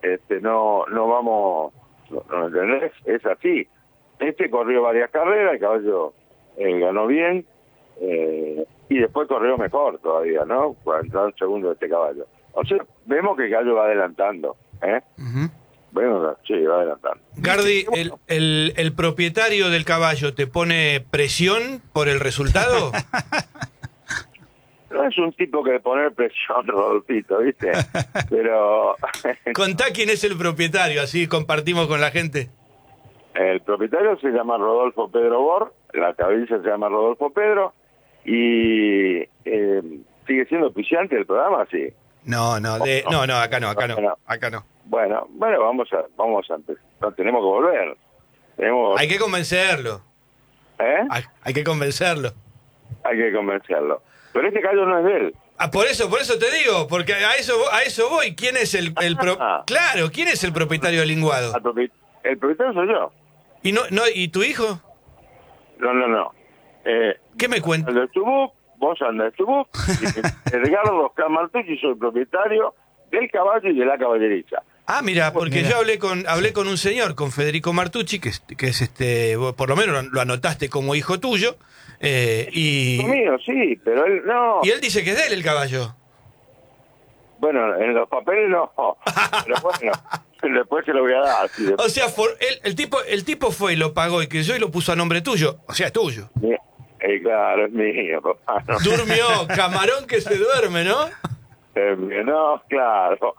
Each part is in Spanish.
no vamos, ¿no entendés? Es así. Corrió varias carreras, el caballo ganó bien, y después corrió mejor todavía, ¿no? Cuando entró un segundo de este caballo. O sea, vemos que el caballo va adelantando, Uh-huh. Bueno, sí, va adelantando. Gardi, el propietario del caballo te pone presión por el resultado. No es un tipo que de poner presión, Rodolfito, ¿viste? Pero... Contá quién es el propietario, así compartimos con la gente. El propietario se llama Rodolfo Pedro Bor, la cabeza se llama Rodolfo Pedro, y sigue siendo auspiciante del programa, sí. No, acá no. Bueno, vamos a empezar. No, tenemos que volver. Hay que convencerlo. Hay que convencerlo. Hay que convencerlo. Pero este caballo no es de él. Por eso te digo, porque a eso voy. ¿Quién es Claro, ¿quién es el propietario del linguado? El propietario soy yo. ¿Y tu hijo? No. ¿Qué me cuentas? Vos andás tu book, y Edgardo Oscar Martucci, soy el propietario del caballo y de la caballeriza. Ah, mira, porque yo hablé con un señor, con Federico Martucci, que es vos por lo menos lo anotaste como hijo tuyo, y... Mío, sí, pero él no. Y él dice que es de él el caballo. Bueno, en los papeles no, pero bueno, después se lo voy a dar. Sí, o sea, el tipo fue y lo pagó y creyó y lo puso a nombre tuyo, o sea, es tuyo. Claro, es mío, papá. No. Durmió, camarón que se duerme, ¿no? No, claro.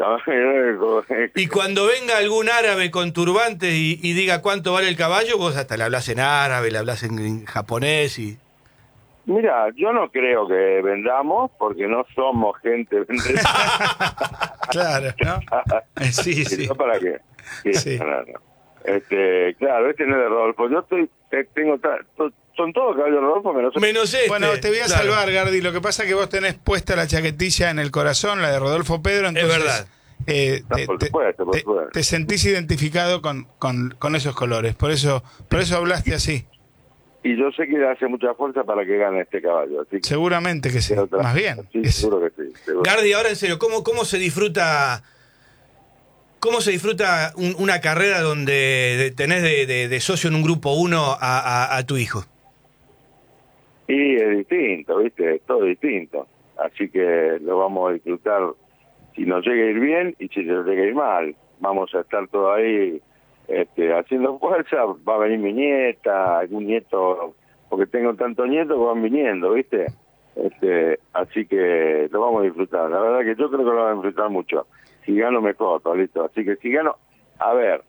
Y cuando venga algún árabe con turbantes y diga cuánto vale el caballo, vos hasta le hablas en árabe, le hablas en japonés y... Mira, yo no creo que vendamos porque no somos gente vendedora. Claro, ¿no? Sí. ¿No para qué? Sí. No. Claro, no es de Rodolfo. Yo tengo... Son todos caballos de Rodolfo menos este. Bueno, te voy a salvar, Gardi. Lo que pasa es que vos tenés puesta la chaquetilla en el corazón, la de Rodolfo Pedro. Entonces, es verdad. Por supuesto. Te sentís identificado con esos colores. Por eso hablaste así. Y yo sé que hace mucha fuerza para que gane este caballo. Así que seguramente que sí. Más bien. Sí, seguro que sí. Seguro. Gardi, ahora en serio, ¿cómo se disfruta... ¿Cómo se disfruta una carrera donde tenés de socio en un grupo 1 a tu hijo? Y es distinto, ¿viste? Es todo distinto. Así que lo vamos a disfrutar si nos llega a ir bien y si nos llega a ir mal. Vamos a estar todos ahí haciendo fuerza. Va a venir mi nieta, algún nieto, porque tengo tantos nietos que van viniendo, ¿viste? Así que lo vamos a disfrutar. La verdad que yo creo que lo vamos a disfrutar mucho. Si gano mejor, listo. Así que si gano, a ver.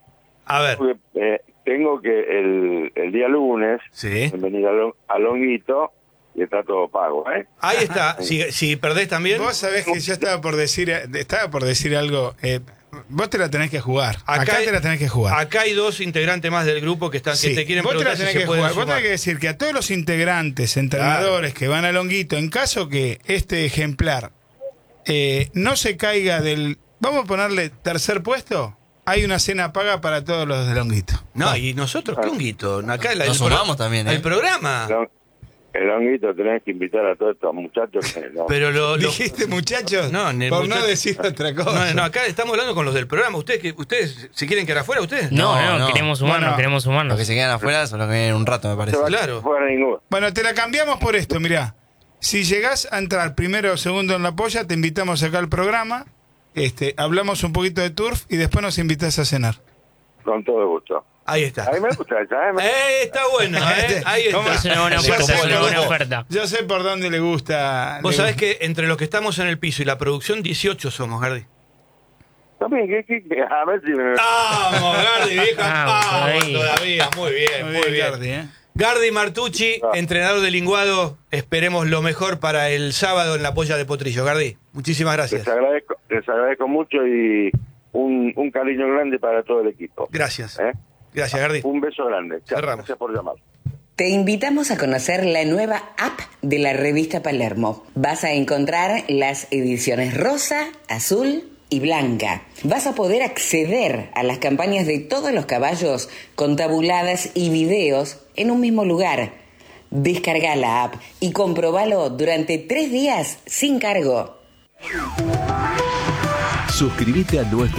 Tengo que el día lunes venir a Longuito y está todo pago, Ahí está. Si perdés también. Vos sabés que yo estaba por decir algo. Vos te la tenés que jugar. Acá te la tenés que jugar. Acá hay 2 integrantes más del grupo que te quieren vos preguntar te la tenés si que se pueden jugar. sumar. Vos tenés que decir que a todos los integrantes, entrenadores que van a Longuito, en caso que este ejemplar no se caiga del... Vamos a ponerle tercer puesto. Hay una cena paga para todos los de Longuito. No, y nosotros, ¿qué Longuito? Acá nos sumamos también, el programa. El Longuito tenés que invitar a todos estos muchachos. Pero ¿Dijiste muchachos? No, por no decir otra cosa. No, acá estamos hablando con los del programa. ¿Ustedes se quieren quedar afuera, ustedes? No, queremos sumarnos. Los que se quedan afuera son los que vienen un rato, me parece. Claro. Bueno, te la cambiamos por esto, mirá. Si llegás a entrar primero o segundo en la polla, te invitamos acá al programa. Hablamos un poquito de turf y después nos invitás a cenar. Con todo gusto. Ahí está. A mí me gusta esa, está bueno, Ahí está. Es una buena oferta. Yo sé por dónde le gusta. Vos sabés que entre los que estamos en el piso y la producción, 18 somos, Gardi. También, a ver si me... ¡Vamos, Gardi, vieja! ¡Vamos todavía! Muy bien. Gardi, Gardi Martucci, entrenador de linguado. Esperemos lo mejor para el sábado en la polla de Potrillo. Gardi, muchísimas gracias. Les agradezco mucho y un cariño grande para todo el equipo. Gracias. Gracias, Gardi. Un beso grande. Cerramos. Gracias por llamar. Te invitamos a conocer la nueva app de la revista Palermo. Vas a encontrar las ediciones rosa, azul y blanca. Vas a poder acceder a las campañas de todos los caballos con tabuladas y videos en un mismo lugar. Descarga la app y comprobalo durante 3 días sin cargo. Suscríbete a nuestro